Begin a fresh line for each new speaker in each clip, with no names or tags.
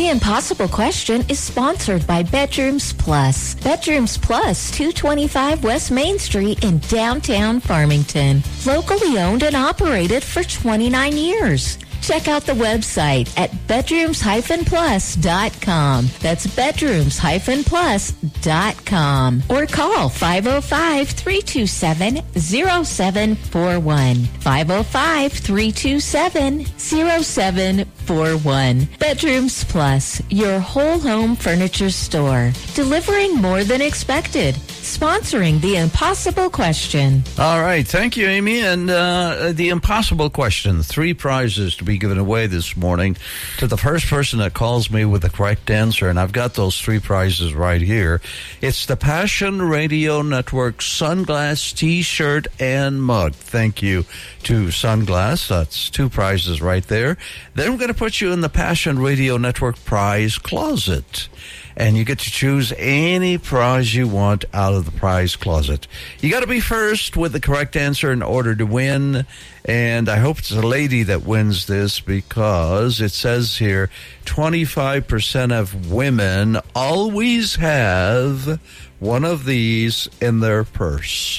The Impossible Question is sponsored by Bedrooms Plus. Bedrooms Plus, 225 West Main Street in downtown Farmington. Locally owned and operated for 29 years. Check out the website at bedrooms-plus.com. That's bedrooms-plus.com. Or call 505-327-0741. 505-327-0741. Bedrooms Plus, your whole home furniture store. Delivering more than expected. Sponsoring The Impossible Question.
All right. Thank you, Amy. And The Impossible Question. 3 prizes to be given away this morning to the first person that calls me with the correct answer. And I've got those 3 prizes right here. It's the Passion Radio Network Sunglass T-shirt and mug. Thank you to Sunglass. That's 2 prizes right there. Then we're going to put you in the Passion Radio Network prize closet. And you get to choose any prize you want out of the prize closet. You got to be first with the correct answer in order to win. And I hope it's a lady that wins this, because it says here 25% of women always have one of these in their purse.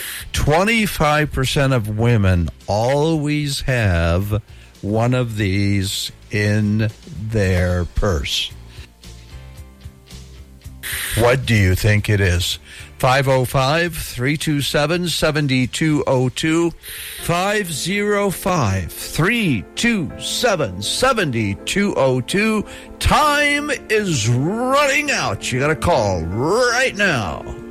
25% of women always have one of these in their purse. What do you think it is? 505-327-7202. 505-327-7202. Time is running out. You got to call right now.